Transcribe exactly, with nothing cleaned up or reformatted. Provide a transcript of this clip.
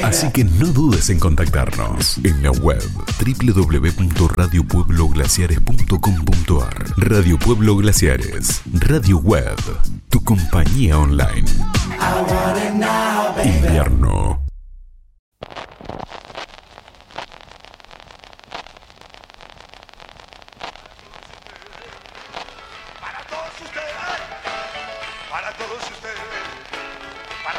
Así que no dudes en contactarnos en la web doble u doble u doble u punto radio pueblo glaciares punto com punto a r. Radio Pueblo Glaciares, radio web, tu compañía online. Invierno. Para todos ustedes, para todos ustedes.